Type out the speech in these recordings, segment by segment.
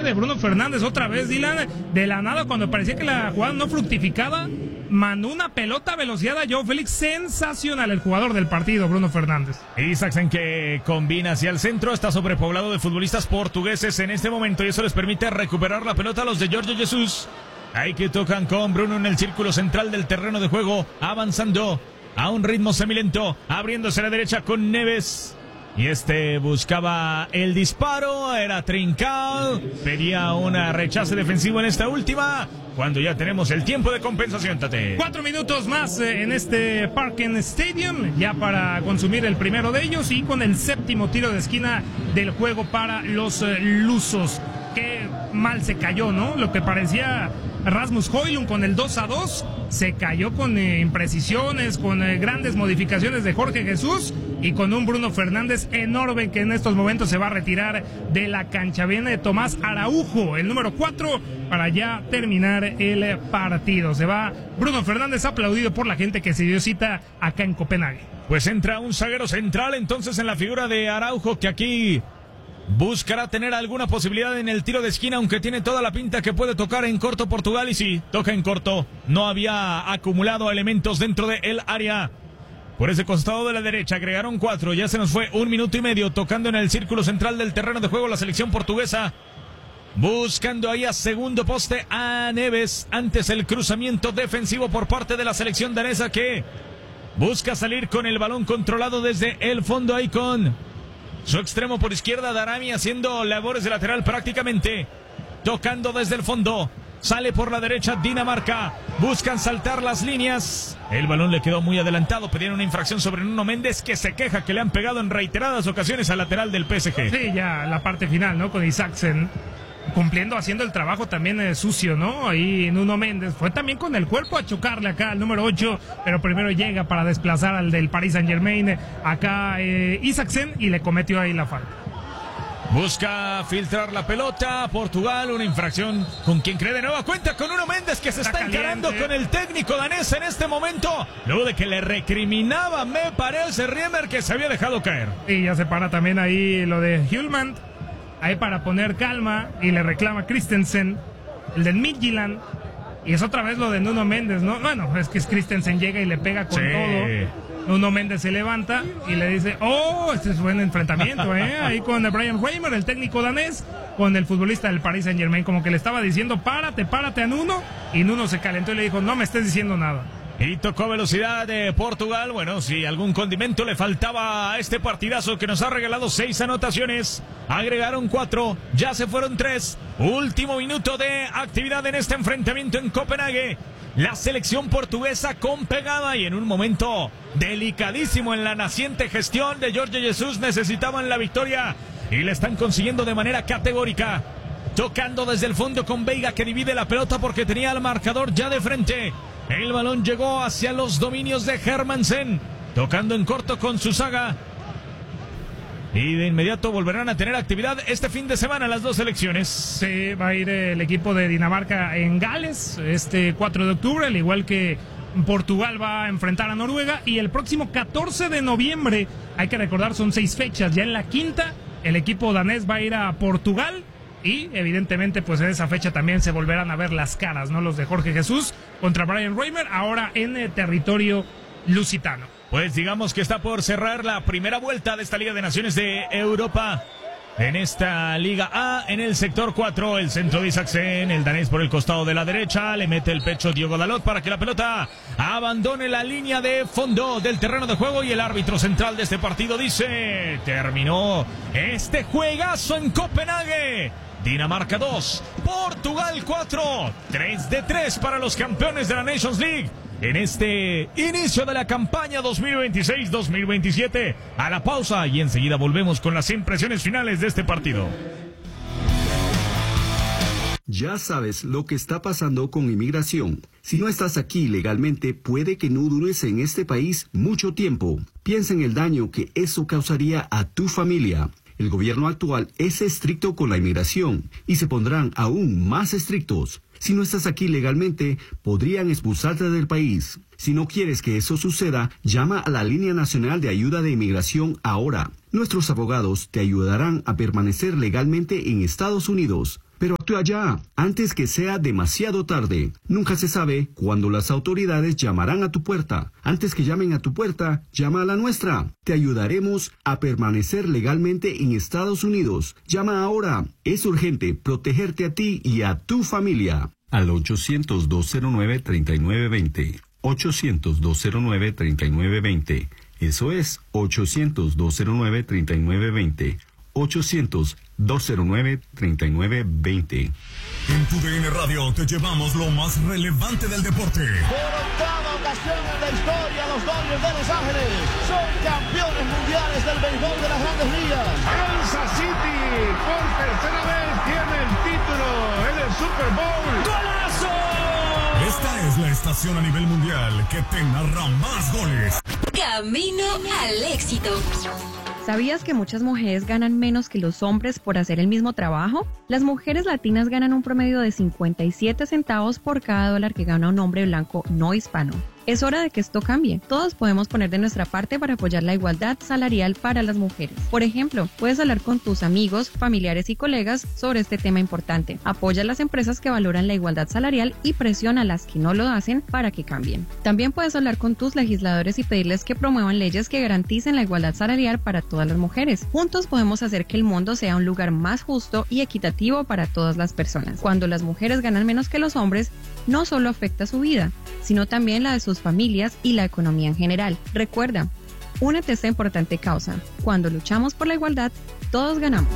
de Bruno Fernández otra vez, Dylan, de la nada, cuando parecía que la jugada no fructificaba, mandó una pelota a velocidad a Joao Félix, sensacional el jugador del partido, Bruno Fernández. Isaacsen, que combina hacia el centro, está sobrepoblado de futbolistas portugueses en este momento y eso les permite recuperar la pelota a los de Jorge Jesus. Ahí que tocan con Bruno en el círculo central del terreno de juego, avanzando a un ritmo semilento, abriéndose a la derecha con Neves. Y buscaba el disparo, era Trincao, pedía un rechace defensivo en esta última, cuando ya tenemos el tiempo de compensación, Tate. 4 minutos más en este Parken Stadium, ya para consumir el primero de ellos, y con el séptimo tiro de esquina del juego para los lusos. Qué mal se cayó, ¿no? Lo que parecía Rasmus Højlund con el 2-2, se cayó con imprecisiones, con grandes modificaciones de Jorge Jesús y con un Bruno Fernández enorme que en estos momentos se va a retirar de la cancha. Viene Tomás Araujo, el número 4, para ya terminar el partido. Se va Bruno Fernández, aplaudido por la gente que se dio cita acá en Copenhague. Pues entra un zaguero central entonces en la figura de Araujo, que aquí buscará tener alguna posibilidad en el tiro de esquina, aunque tiene toda la pinta que puede tocar en corto Portugal, y sí, toca en corto. No había acumulado elementos dentro del área. Por ese costado de la derecha agregaron 4, ya se nos fue 1 minuto y medio tocando en el círculo central del terreno de juego la selección portuguesa. Buscando ahí a segundo poste a Neves, antes el cruzamiento defensivo por parte de la selección danesa, que busca salir con el balón controlado desde el fondo, ahí con su extremo por izquierda, Darami, haciendo labores de lateral prácticamente. Tocando desde el fondo. Sale por la derecha Dinamarca. Buscan saltar las líneas. El balón le quedó muy adelantado. Pedían una infracción sobre Nuno Méndez, que se queja que le han pegado en reiteradas ocasiones al lateral del PSG. Sí, ya la parte final, ¿no? Con Isaacsen cumpliendo, haciendo el trabajo también sucio, ¿no? Ahí Nuno Méndez fue también con el cuerpo a chocarle acá al número 8, pero primero llega para desplazar al del Paris Saint-Germain, acá Isaacsen, y le cometió ahí la falta. Busca filtrar la pelota Portugal, una infracción con quien cree de nueva cuenta, con Nuno Méndez, que se está encarando con el técnico danés en este momento, luego de que le recriminaba, me parece, Riemer, que se había dejado caer. Y ya se para también ahí lo de Hjulmand, ahí para poner calma, y le reclama Christensen, el del Midtjylland, y es otra vez lo de Nuno Méndez, ¿no? Bueno, es que Christensen llega y le pega con todo. Nuno Méndez se levanta y le dice, este es buen enfrentamiento, ahí con Brian Reimer, el técnico danés, con el futbolista del Paris Saint-Germain, como que le estaba diciendo, párate a Nuno, y Nuno se calentó y le dijo, no me estés diciendo nada. Y tocó velocidad de Portugal. Bueno, si algún condimento le faltaba a este partidazo que nos ha regalado 6 anotaciones, agregaron 4, ya se fueron 3. Último minuto de actividad en este enfrentamiento en Copenhague. La selección portuguesa con pegada, y en un momento delicadísimo en la naciente gestión de Jorge Jesus necesitaban la victoria y la están consiguiendo de manera categórica. Tocando desde el fondo con Veiga, que divide la pelota porque tenía al marcador ya de frente. El balón llegó hacia los dominios de Hermansen, tocando en corto con su saga. Y de inmediato volverán a tener actividad este fin de semana las dos selecciones. Sí, va a ir el equipo de Dinamarca en Gales este 4 de octubre, al igual que Portugal va a enfrentar a Noruega. Y el próximo 14 de noviembre, hay que recordar, son 6 fechas. Ya en la quinta, el equipo danés va a ir a Portugal. Y evidentemente pues en esa fecha también se volverán a ver las caras, ¿no? Los de Jorge Jesús contra Brian Reimer, ahora en territorio lusitano. Pues digamos que está por cerrar la primera vuelta de esta Liga de Naciones de Europa. En esta Liga A, en el sector 4, el centro de Isaacsen, el danés por el costado de la derecha, le mete el pecho Diogo Dalot para que la pelota abandone la línea de fondo del terreno de juego, y el árbitro central de este partido dice, terminó este juegazo en Copenhague. Dinamarca 2, Portugal 4, 3-3 para los campeones de la Nations League en este inicio de la campaña 2026-2027. A la pausa y enseguida volvemos con las impresiones finales de este partido. Ya sabes lo que está pasando con inmigración. Si no estás aquí legalmente, puede que no dures en este país mucho tiempo. Piensa en el daño que eso causaría a tu familia. El gobierno actual es estricto con la inmigración y se pondrán aún más estrictos. Si no estás aquí legalmente, podrían expulsarte del país. Si no quieres que eso suceda, llama a la Línea Nacional de Ayuda de Inmigración ahora. Nuestros abogados te ayudarán a permanecer legalmente en Estados Unidos. Pero actúa ya, antes que sea demasiado tarde. Nunca se sabe cuándo las autoridades llamarán a tu puerta. Antes que llamen a tu puerta, llama a la nuestra. Te ayudaremos a permanecer legalmente en Estados Unidos. Llama ahora. Es urgente protegerte a ti y a tu familia. Al 800-209-3920. 800-209-3920. Eso es 800-209-3920. 800-209-3920. En tu DN Radio te llevamos lo más relevante del deporte. Por octava ocasión en la historia, los Dodgers de Los Ángeles son campeones mundiales del béisbol de las Grandes Ligas. Kansas City por tercera vez tiene el título en el Super Bowl. ¡Golazo! Esta es la estación a nivel mundial que te narra más goles. Camino al éxito. ¿Sabías que muchas mujeres ganan menos que los hombres por hacer el mismo trabajo? Las mujeres latinas ganan un promedio de 57 centavos por cada dólar que gana un hombre blanco no hispano. Es hora de que esto cambie. Todos podemos poner de nuestra parte para apoyar la igualdad salarial para las mujeres. Por ejemplo, puedes hablar con tus amigos, familiares y colegas sobre este tema importante. Apoya a las empresas que valoran la igualdad salarial y presiona a las que no lo hacen para que cambien. También puedes hablar con tus legisladores y pedirles que promuevan leyes que garanticen la igualdad salarial para todas las mujeres. Juntos podemos hacer que el mundo sea un lugar más justo y equitativo para todas las personas. Cuando las mujeres ganan menos que los hombres, no solo afecta su vida, sino también la de sus familias y la economía en general. Recuerda, únete a esta importante causa. Cuando luchamos por la igualdad, todos ganamos.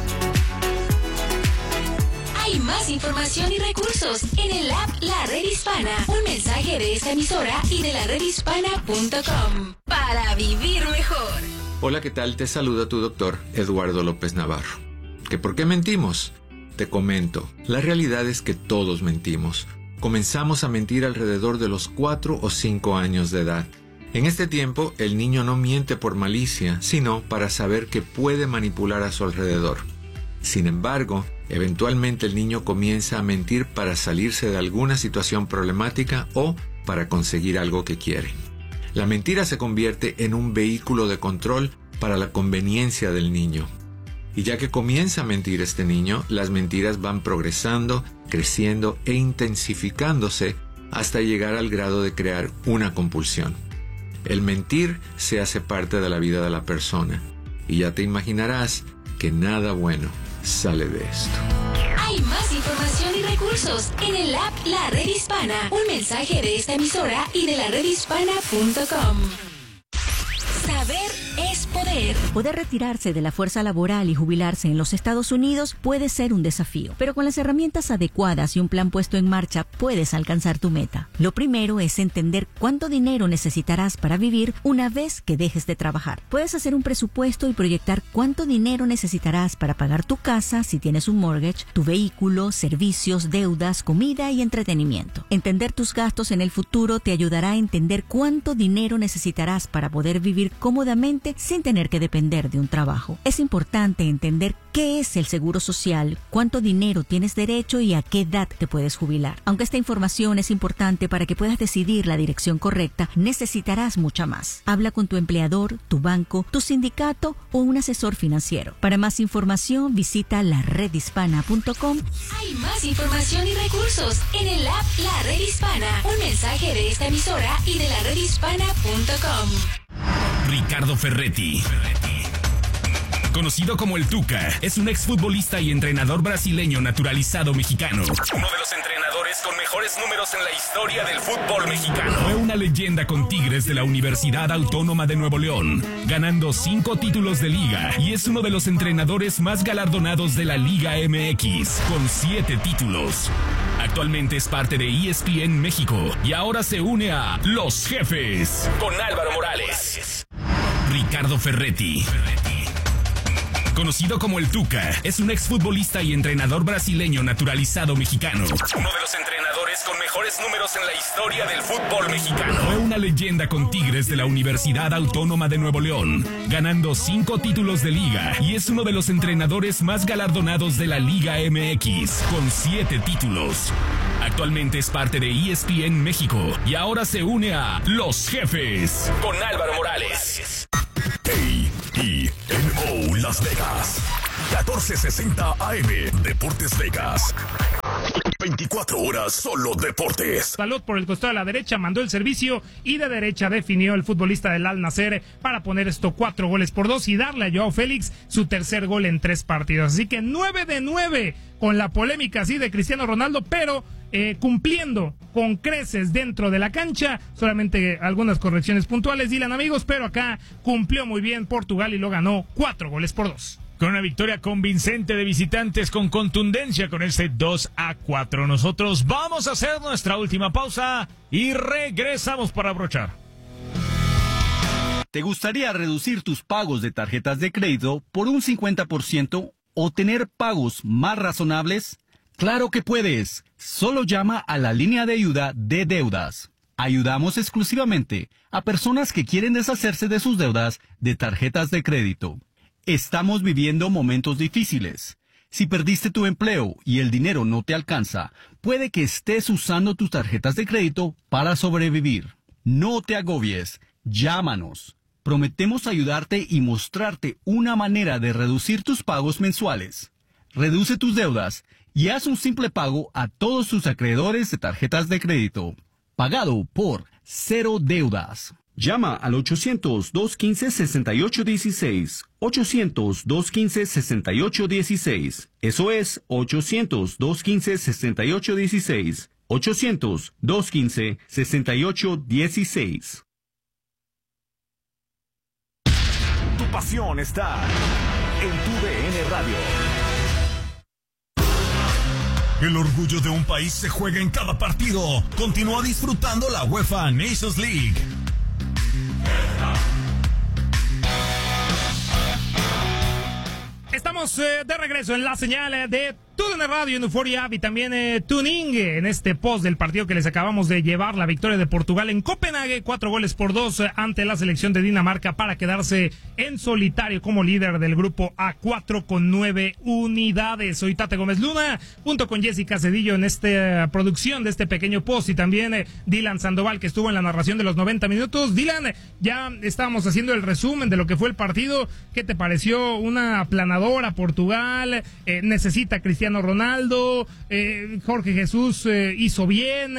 Hay más información y recursos en el app La Red Hispana. Un mensaje de esta emisora y de laredhispana.com para vivir mejor. Hola, ¿qué tal? Te saluda tu doctor Eduardo López Navarro. ¿Que por qué mentimos? Te comento, la realidad es que todos mentimos. Comenzamos a mentir alrededor de los 4 o 5 años de edad. En este tiempo, el niño no miente por malicia, sino para saber que puede manipular a su alrededor. Sin embargo, eventualmente el niño comienza a mentir para salirse de alguna situación problemática o para conseguir algo que quiere. La mentira se convierte en un vehículo de control para la conveniencia del niño. Y ya que comienza a mentir este niño, las mentiras van progresando, creciendo e intensificándose hasta llegar al grado de crear una compulsión. El mentir se hace parte de la vida de la persona, y ya te imaginarás que nada bueno sale de esto. Hay más información y recursos en el app La Red Hispana. Un mensaje de esta emisora y de laredhispana.com. Saber es poder. Poder retirarse de la fuerza laboral y jubilarse en los Estados Unidos puede ser un desafío, pero con las herramientas adecuadas y un plan puesto en marcha puedes alcanzar tu meta. Lo primero es entender cuánto dinero necesitarás para vivir una vez que dejes de trabajar. Puedes hacer un presupuesto y proyectar cuánto dinero necesitarás para pagar tu casa si tienes un mortgage, tu vehículo, servicios, deudas, comida y entretenimiento. Entender tus gastos en el futuro te ayudará a entender cuánto dinero necesitarás para poder vivir cómodamente sin tener que depender de un trabajo. Es importante entender qué es el seguro social, cuánto dinero tienes derecho y a qué edad te puedes jubilar. Aunque esta información es importante para que puedas decidir la dirección correcta, necesitarás mucha más. Habla con tu empleador, tu banco, tu sindicato o un asesor financiero. Para más información, visita laredhispana.com. Hay más información y recursos en el app La Red Hispana. Un mensaje de esta emisora y de laredhispana.com. Ricardo Ferretti, conocido como el Tuca, es un exfutbolista y entrenador brasileño naturalizado mexicano. Uno de los entrenadores con mejores números en la historia del fútbol mexicano. Fue una leyenda con Tigres de la Universidad Autónoma de Nuevo León, ganando 5 títulos de liga, y es uno de los entrenadores más galardonados de la Liga MX, con 7 títulos. Actualmente es parte de ESPN México y ahora se une a Los Jefes con Álvaro Morales. Ricardo Ferretti, conocido como el Tuca, es un exfutbolista y entrenador brasileño naturalizado mexicano. Uno de los entrenadores con mejores números en la historia del fútbol mexicano. Fue una leyenda con Tigres de la Universidad Autónoma de Nuevo León, ganando 5 títulos de liga, y es uno de los entrenadores más galardonados de la Liga MX, con 7 títulos. Actualmente es parte de ESPN México y ahora se une a Los Jefes con Álvaro Morales. AENO Las Vegas. 1460 AM, Deportes Vegas. 24 horas solo deportes. Salud por el costado de la derecha, mandó el servicio y de derecha definió el futbolista del Al Nassr para poner esto 4-2 y darle a Joao Félix su tercer gol en 3 partidos. Así que 9 de 9 con la polémica así de Cristiano Ronaldo, pero cumpliendo con creces dentro de la cancha, solamente algunas correcciones puntuales, Dylan, amigos, pero acá cumplió muy bien Portugal y lo ganó 4-2. Con una victoria convincente de visitantes con contundencia con este 2-4. Nosotros vamos a hacer nuestra última pausa y regresamos para abrochar. ¿Te gustaría reducir tus pagos de tarjetas de crédito por un 50% o tener pagos más razonables? ¡Claro que puedes! Solo llama a la línea de ayuda de deudas. Ayudamos exclusivamente a personas que quieren deshacerse de sus deudas de tarjetas de crédito. Estamos viviendo momentos difíciles. Si perdiste tu empleo y el dinero no te alcanza, puede que estés usando tus tarjetas de crédito para sobrevivir. No te agobies. Llámanos. Prometemos ayudarte y mostrarte una manera de reducir tus pagos mensuales. Reduce tus deudas y haz un simple pago a todos tus acreedores de tarjetas de crédito. Pagado por Cero Deudas. Llama al 800-215-6816. 800-215-6816. Eso es 800-215-6816. 800-215-6816. Tu pasión está en tu DN Radio. El orgullo de un país se juega en cada partido. Continúa disfrutando la UEFA Nations League. Estamos de regreso en la señal de TUDN Radio en Euphoria App y también Tuning en este post del partido que les acabamos de llevar, la victoria de Portugal en Copenhague, 4-2 ante la selección de Dinamarca para quedarse en solitario como líder del grupo A4 con 9 unidades. Soy Tate Gómez Luna, junto con Jessica Cedillo en esta producción de este pequeño post y también Dylan Sandoval que estuvo en la narración de los 90 minutos. Dylan, ya estábamos haciendo el resumen de lo que fue el partido. ¿Qué te pareció? Una aplanadora Portugal, necesita Cristiano Ronaldo, Jorge Jesús hizo bien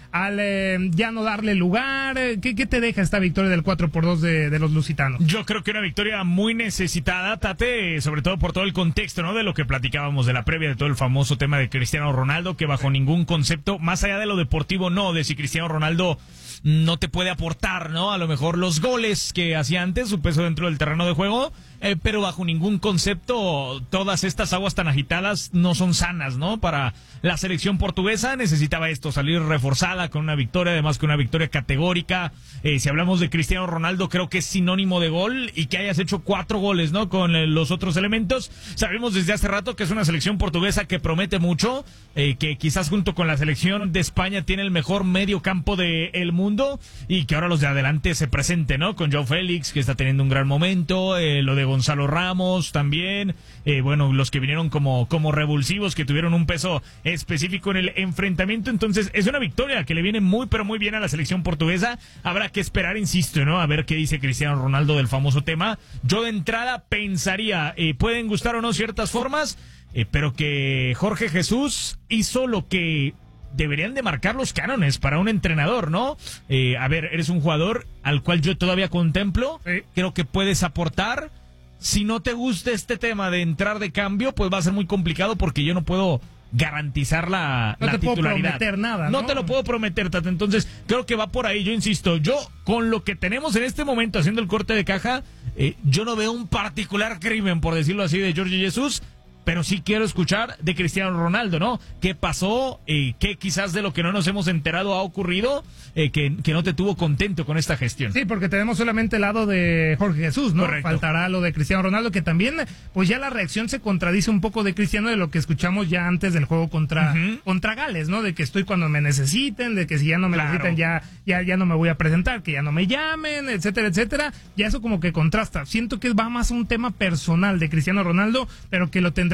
al ya no darle lugar. ¿Qué te deja esta victoria del 4-2 de los lusitanos? Yo creo que una victoria muy necesitada, Tate, sobre todo por todo el contexto, ¿no? De lo que platicábamos de la previa, de todo el famoso tema de Cristiano Ronaldo, que bajo ningún concepto, más allá de lo deportivo, no, de si Cristiano Ronaldo no te puede aportar, ¿no? A lo mejor los goles que hacía antes, su peso dentro del terreno de juego, pero bajo ningún concepto todas estas aguas tan agitadas no son sanas, ¿no? Para la selección portuguesa necesitaba esto, salir reforzada con una victoria, además que una victoria categórica. Si hablamos de Cristiano Ronaldo, creo que es sinónimo de gol y que hayas hecho 4 goles, ¿no? Con los otros elementos. Sabemos desde hace rato que es una selección portuguesa que promete mucho, que quizás junto con la selección de España tiene el mejor medio campo del mundo y que ahora los de adelante se presenten, ¿no? Con Joao Félix, que está teniendo un gran momento, lo de Gonzalo Ramos también, bueno, los que vinieron como revulsivos, que tuvieron un peso específico en el enfrentamiento. Entonces es una victoria que le viene muy pero muy bien a la selección portuguesa. Habrá que esperar, insisto, ¿no? A ver qué dice Cristiano Ronaldo del famoso tema. Yo de entrada pensaría, pueden gustar o no ciertas formas, pero que Jorge Jesús hizo lo que deberían de marcar los cánones para un entrenador, ¿no? A ver, eres un jugador al cual yo todavía contemplo, creo que puedes aportar. Si no te gusta este tema de entrar de cambio, pues va a ser muy complicado porque yo no puedo garantizar la titularidad. No te puedo prometer nada, ¿no? No te lo puedo prometer, Tata. Entonces, creo que va por ahí. Yo insisto, yo con lo que tenemos en este momento haciendo el corte de caja, yo no veo un particular crimen, por decirlo así, de Jorge Jesús, pero sí quiero escuchar de Cristiano Ronaldo, ¿no? ¿Qué pasó? ¿Qué quizás de lo que no nos hemos enterado ha ocurrido que no te tuvo contento con esta gestión? Sí, porque tenemos solamente el lado de Jorge Jesús, ¿no? Correcto. Faltará lo de Cristiano Ronaldo, que también, pues ya la reacción se contradice un poco de Cristiano de lo que escuchamos ya antes del juego contra Gales, ¿no? De que estoy cuando me necesiten, de que si ya no me necesitan ya no me voy a presentar, que ya no me llamen, etcétera, etcétera. Ya eso como que contrasta. Siento que va más a un tema personal de Cristiano Ronaldo, pero que lo tendrá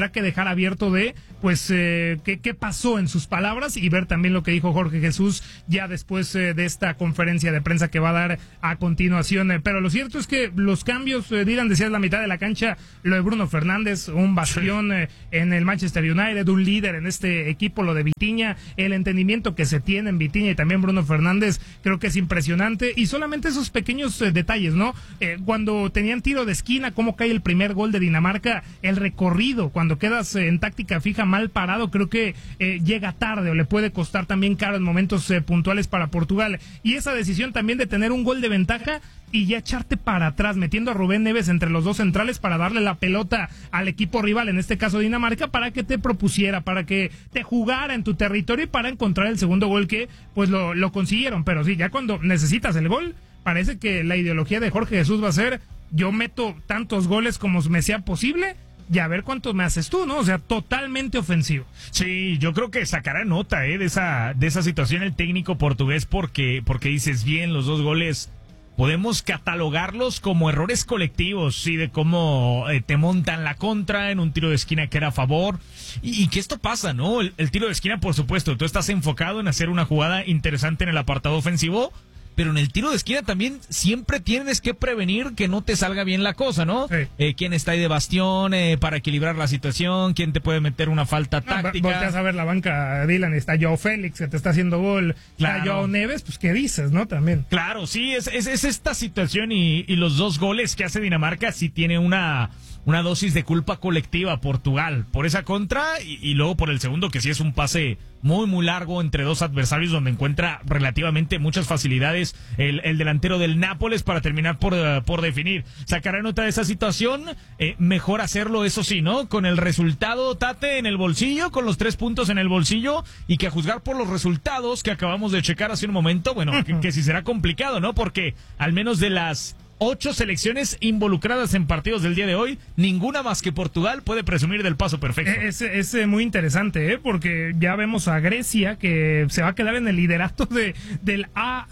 tendrá que dejar abierto de, pues, qué pasó en sus palabras y ver también lo que dijo Jorge Jesús ya después de esta conferencia de prensa que va a dar a continuación. Pero lo cierto es que los cambios, Dylan, decías la mitad de la cancha, lo de Bruno Fernández, un bastión en el Manchester United, un líder en este equipo, lo de Vitinha, el entendimiento que se tiene en Vitinha y también Bruno Fernández, creo que es impresionante, y solamente esos pequeños detalles, ¿no? Cuando tenían tiro de esquina, cómo cae el primer gol de Dinamarca, el recorrido, cuando quedas en táctica fija mal parado, creo que llega tarde o le puede costar también caro en momentos puntuales para Portugal, y esa decisión también de tener un gol de ventaja y ya echarte para atrás, metiendo a Rubén Neves entre los dos centrales para darle la pelota al equipo rival, en este caso Dinamarca, para que te propusiera, para que te jugara en tu territorio y para encontrar el segundo gol que pues lo consiguieron. Pero sí, ya cuando necesitas el gol, parece que la ideología de Jorge Jesús va a ser: yo meto tantos goles como me sea posible y a ver cuántos me haces tú, ¿no? O sea, totalmente ofensivo. Sí, yo creo que sacará nota de esa situación el técnico portugués, porque dices bien, los dos goles podemos catalogarlos como errores colectivos, sí, de cómo te montan la contra en un tiro de esquina que era a favor, y que esto pasa, ¿no? El tiro de esquina, por supuesto, tú estás enfocado en hacer una jugada interesante en el apartado ofensivo, pero en el tiro de esquina también siempre tienes que prevenir que no te salga bien la cosa, ¿no? Sí. ¿Quién está ahí de bastión para equilibrar la situación? ¿Quién te puede meter una falta táctica? Volteas a ver la banca, Dylan, está Joao Félix que te está haciendo gol, claro. Está Joao Neves, pues ¿qué dices, no? También. Claro, sí, es esta situación y los dos goles que hace Dinamarca sí tiene una dosis de culpa colectiva Portugal por esa contra y luego por el segundo, que sí es un pase muy muy largo entre dos adversarios donde encuentra relativamente muchas facilidades el delantero del Nápoles para terminar por definir. Sacará nota de esa situación, mejor hacerlo, eso sí, ¿no? Con el resultado, Tate, en el bolsillo, con los 3 puntos en el bolsillo, y que a juzgar por los resultados que acabamos de checar hace un momento, bueno, que sí será complicado, ¿no? Porque al menos de las 8 selecciones involucradas en partidos del día de hoy, ninguna más que Portugal puede presumir del paso perfecto. Es muy interesante, porque ya vemos a Grecia que se va a quedar en el liderato del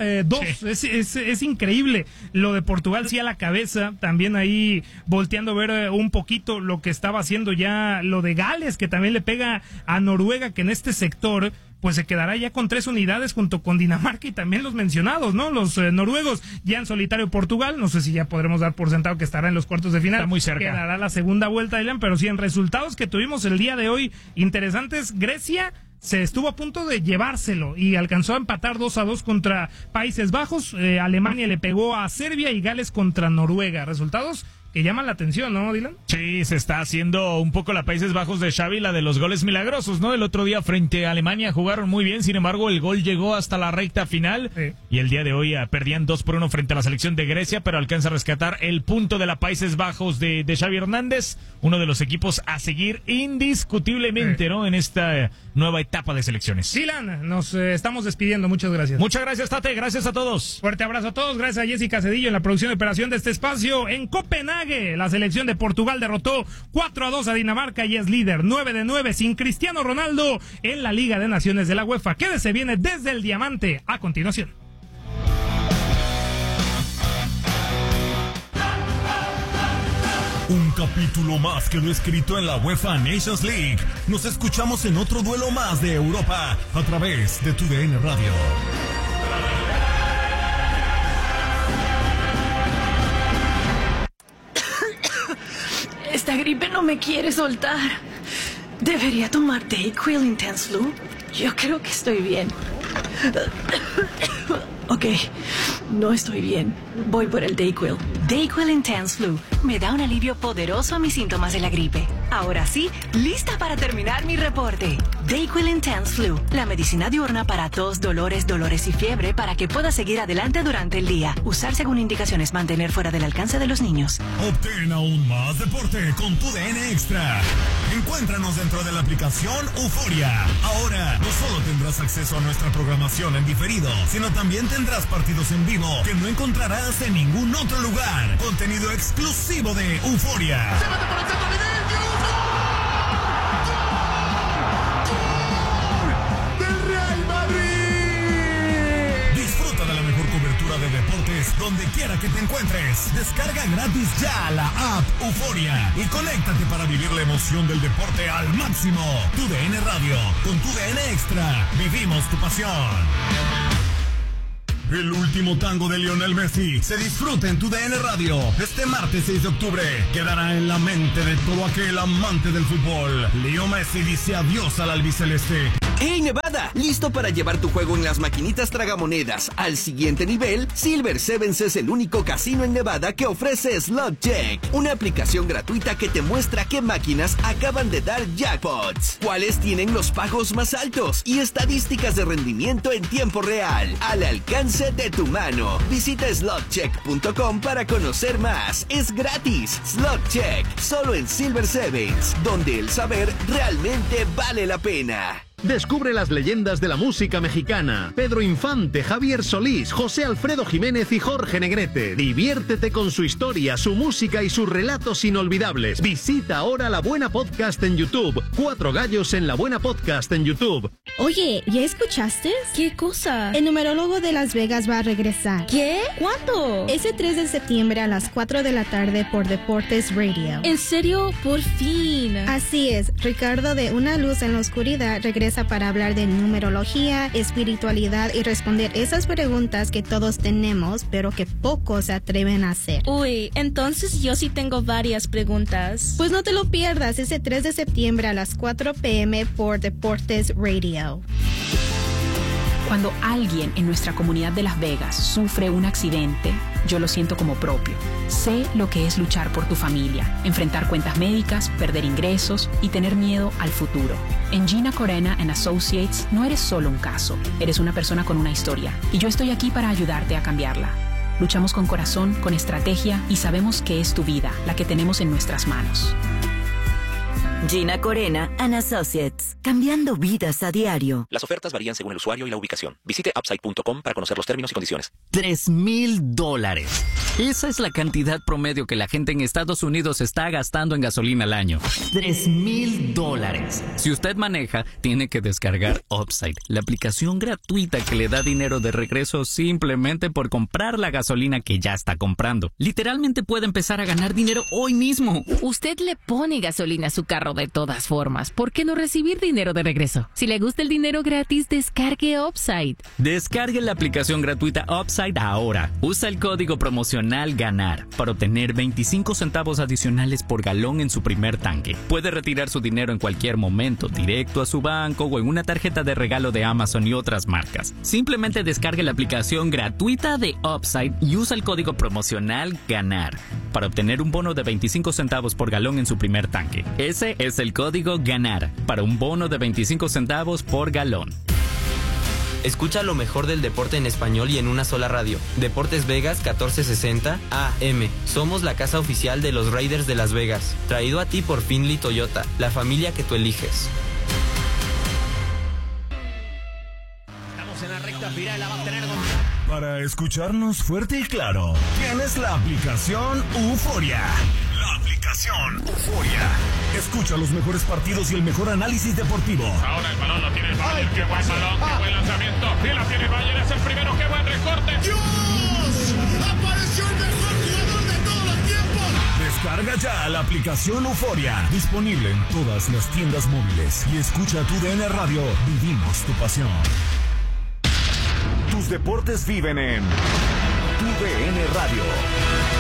A2. Sí. Es increíble lo de Portugal, sí, a la cabeza, también ahí volteando a ver un poquito lo que estaba haciendo ya lo de Gales, que también le pega a Noruega, que en este sector pues se quedará ya con 3 unidades junto con Dinamarca y también los mencionados, ¿no? Los noruegos, ya en solitario Portugal, no sé si ya podremos dar por sentado que estará en los cuartos de final. Está muy cerca. Quedará la segunda vuelta, Dylan, pero sí en resultados que tuvimos el día de hoy interesantes. Grecia se estuvo a punto de llevárselo y alcanzó a empatar 2-2 contra Países Bajos. Alemania le pegó a Serbia y Gales contra Noruega. Resultados que llaman la atención, ¿no, Dylan? Sí, se está haciendo un poco la Países Bajos de Xavi, la de los goles milagrosos, ¿no? El otro día frente a Alemania jugaron muy bien, sin embargo el gol llegó hasta la recta final, sí. Y el día de hoy perdían 2-1 frente a la selección de Grecia, pero alcanza a rescatar el punto de la Países Bajos de Xavi Hernández, uno de los equipos a seguir indiscutiblemente, sí, ¿no? En esta nueva etapa de selecciones. Dylan, nos estamos despidiendo, muchas gracias. Muchas gracias, Tate, gracias a todos. Fuerte abrazo a todos, gracias a Jessica Cedillo en la producción y operación de este espacio. En Copenhague, la selección de Portugal derrotó 4-2 a Dinamarca y es líder 9-9 sin Cristiano Ronaldo en la Liga de Naciones de la UEFA. Quédese, viene desde el diamante a continuación. Un capítulo más quedó escrito en la UEFA Nations League. Nos escuchamos en otro duelo más de Europa a través de TUDN Radio. Esta gripe no me quiere soltar. ¿Debería tomar Dayquil Intense Flu? Yo creo que estoy bien. Ok, no estoy bien. Voy por el Dayquil. Dayquil Intense Flu me da un alivio poderoso a mis síntomas de la gripe. Ahora sí, lista para terminar mi reporte. Dayquil Intense Flu, la medicina diurna para tos, dolores y fiebre para que puedas seguir adelante durante el día. Usar según indicaciones, mantener fuera del alcance de los niños. Obtén aún más deporte con TUDN Extra. Encuéntranos dentro de la aplicación Euforia. Ahora, no solo tendrás acceso a nuestra programación en diferido, sino también tendrás partidos en vivo que no encontrarás en ningún otro lugar. Contenido exclusivo de Euforia. Disfruta de la mejor cobertura de deportes donde quiera que te encuentres. Descarga gratis ya la app Euforia y conéctate para vivir la emoción del deporte al máximo. Tu DN Radio, con tu DN Extra, vivimos tu pasión. El último tango de Lionel Messi se disfruta en tu DN Radio. Este martes 6 de octubre quedará en la mente de todo aquel amante del fútbol. Leo Messi dice adiós al albiceleste. ¡Hey Nevada! ¿Listo para llevar tu juego en las maquinitas tragamonedas al siguiente nivel? Silver Sevens es el único casino en Nevada que ofrece Slot Check, una aplicación gratuita que te muestra qué máquinas acaban de dar jackpots, cuáles tienen los pagos más altos y estadísticas de rendimiento en tiempo real, al alcance de tu mano. Visita slotcheck.com para conocer más. Es gratis. Slot Check, solo en Silver Sevens, donde el saber realmente vale la pena. Descubre las leyendas de la música mexicana. Pedro Infante, Javier Solís, José Alfredo Jiménez y Jorge Negrete. Diviértete con su historia, su música y sus relatos inolvidables. Visita ahora La Buena Podcast en YouTube. 4 gallos en La Buena Podcast en YouTube. Oye, ¿ya escuchaste? ¿Qué cosa? El numerólogo de Las Vegas va a regresar. ¿Qué? ¿Cuándo? Ese 3 de septiembre a las 4 de la tarde por Deportes Radio. ¿En serio? Por fin. Así es. Ricardo de Una Luz en la Oscuridad regresa para hablar de numerología, espiritualidad y responder esas preguntas que todos tenemos, pero que pocos se atreven a hacer. Uy, entonces yo sí tengo varias preguntas. Pues no te lo pierdas ese 3 de septiembre a las 4 p.m. por Deportes Radio. Cuando alguien en nuestra comunidad de Las Vegas sufre un accidente, yo lo siento como propio. Sé lo que es luchar por tu familia, enfrentar cuentas médicas, perder ingresos y tener miedo al futuro. En Gina Corena & Associates no eres solo un caso, eres una persona con una historia y yo estoy aquí para ayudarte a cambiarla. Luchamos con corazón, con estrategia y sabemos que es tu vida la que tenemos en nuestras manos. Gina Corena & Associates, cambiando vidas a diario. Las ofertas varían según el usuario y la ubicación. Visite upside.com para conocer los términos y condiciones. $3,000. Esa es la cantidad promedio que la gente en Estados Unidos está gastando en gasolina al año. $3,000. Si usted maneja, tiene que descargar Upside, la aplicación gratuita que le da dinero de regreso simplemente por comprar la gasolina que ya está comprando. Literalmente puede empezar a ganar dinero hoy mismo. Usted le pone gasolina a su carro de todas formas. ¿Por qué no recibir dinero de regreso? Si le gusta el dinero gratis, descargue Upside. Descargue la aplicación gratuita Upside ahora. Usa el código promocional GANAR para obtener 25 centavos adicionales por galón en su primer tanque. Puede retirar su dinero en cualquier momento, directo a su banco o en una tarjeta de regalo de Amazon y otras marcas. Simplemente descargue la aplicación gratuita de Upside y usa el código promocional GANAR para obtener un bono de 25 centavos por galón en su primer tanque. Ese es el código GANAR para un bono de 25 centavos por galón. Escucha lo mejor del deporte en español y en una sola radio. Deportes Vegas 1460 AM. Somos la casa oficial de los Raiders de Las Vegas. Traído a ti por Findlay Toyota, la familia que tú eliges. Estamos en la recta final, la va a tener con... Para escucharnos fuerte y claro, tienes la aplicación Euforia. La aplicación Euforia. Escucha los mejores partidos y el mejor análisis deportivo. Ahora el balón lo tiene el Bayern. Qué buen balón, qué buen lanzamiento. Y la tiene el Bayern, es el primero. Qué buen recorte. ¡Dios! ¡Apareció el mejor jugador de todos los tiempos! Descarga ya la aplicación Euforia. Disponible en todas las tiendas móviles. Y escucha tu DN Radio. Vivimos tu pasión. Tus deportes viven en tu DN Radio.